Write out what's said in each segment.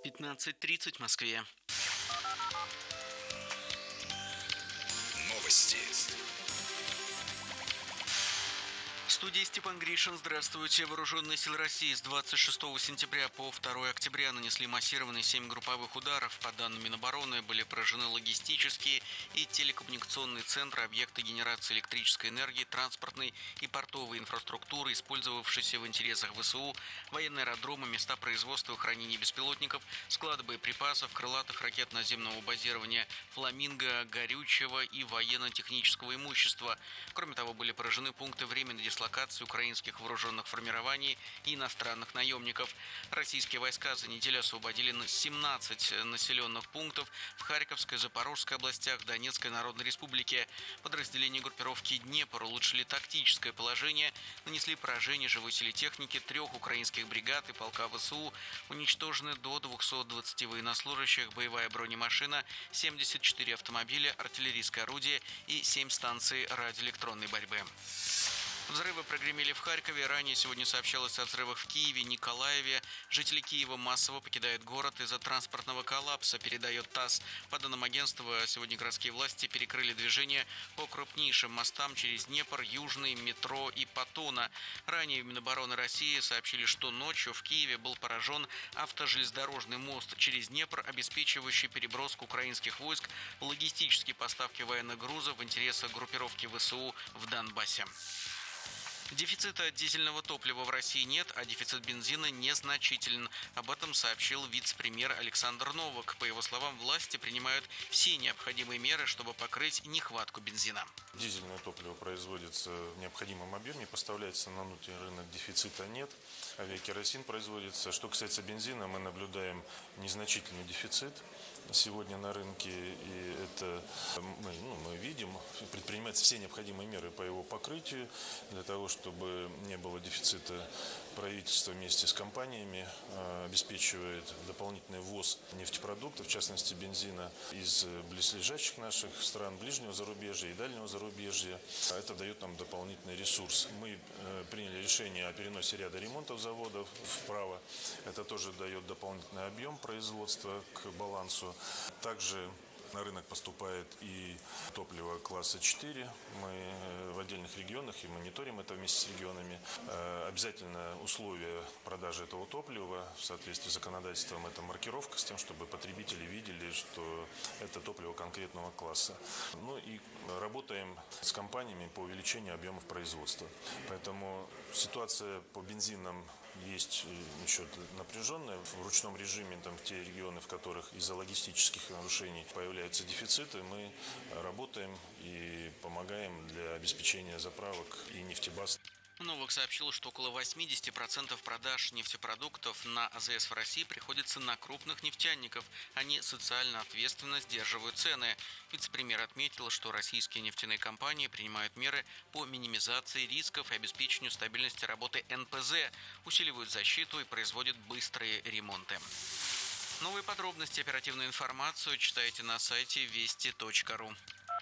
15:30 в Москве. Новости. В студии Степан Гришин. Здравствуйте. Вооруженные силы России с 26 сентября по 2 октября нанесли массированные 7 групповых ударов. По данным Минобороны, были поражены логистические и телекоммуникационные центры, объекты генерации электрической энергии, транспортной и портовой инфраструктуры, использовавшиеся в интересах ВСУ, военные аэродромы, места производства и хранения беспилотников, склады боеприпасов, крылатых ракет наземного базирования «Фламинго», горючего и военно-технического имущества. Кроме того, были поражены пункты временной дислокации украинских вооруженных формирований и иностранных наемников. Российские войска за неделю освободили 17 населенных пунктов в Харьковской, Запорожской областях, Донецкой Народной Республике. Подразделения группировки «Днепр» улучшили тактическое положение, нанесли поражение живой силе техники 3 украинских бригад и полка ВСУ, уничтожены до 220 военнослужащих, боевая бронемашина, 74 автомобиля, артиллерийское орудие и 7 станций радиоэлектронной борьбы. Взрывы прогремели в Харькове. Ранее сегодня сообщалось о взрывах в Киеве, Николаеве. Жители Киева массово покидают город из-за транспортного коллапса, передает ТАСС. По данным агентства, сегодня городские власти перекрыли движение по крупнейшим мостам через Днепр, Южный, метро и Патона. Ранее в Минобороны России сообщили, что ночью в Киеве был поражен автожелезнодорожный мост через Днепр, обеспечивающий переброску украинских войск, логистические поставки военных грузов в интересах группировки ВСУ в Донбассе. Дефицита дизельного топлива в России нет, а дефицит бензина незначителен. Об этом сообщил вице-премьер Александр Новак. По его словам, власти принимают все необходимые меры, чтобы покрыть нехватку бензина. Дизельное топливо производится в необходимом объеме, поставляется на внутренний рынок, дефицита нет. Авиакеросин производится. Что касается бензина, мы наблюдаем незначительный дефицит сегодня на рынке, и это мы видим, предпринимаются все необходимые меры по его покрытию для того, чтобы не было дефицита. Правительство вместе с компаниями обеспечивает дополнительный ввоз нефтепродуктов, в частности бензина, из близлежащих наших стран, ближнего зарубежья и дальнего зарубежья. Это дает нам дополнительный ресурс. Мы приняли решение о переносе ряда ремонтов заводов вправо. Это тоже дает дополнительный объем производства к балансу. Также на рынок поступает и топливо класса 4. Мы в отдельных регионах и мониторим это вместе с регионами. Обязательно условие продажи этого топлива в соответствии с законодательством — это маркировка, с тем, чтобы потребители видели, что это топливо конкретного класса. Ну и работаем с компаниями по увеличению объемов производства. Поэтому ситуация по бензинам есть еще напряженная. В ручном режиме там, в те регионы, в которых из-за логистических нарушений появляются дефициты, мы работаем и помогаем для обеспечения заправок и нефтебаз. Новак сообщил, что около 80% продаж нефтепродуктов на АЗС в России приходится на крупных нефтяников. Они социально ответственно сдерживают цены. Вице-премьер отметил, что российские нефтяные компании принимают меры по минимизации рисков и обеспечению стабильности работы НПЗ, усиливают защиту и производят быстрые ремонты. Новые подробности, оперативную информацию читайте на сайте вести.ру.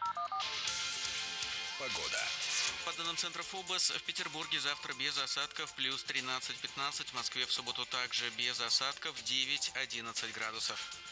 Погода. По данным центра ФОБОС, в Петербурге завтра без осадков плюс 13-15, в Москве в субботу также без осадков 9-11 градусов.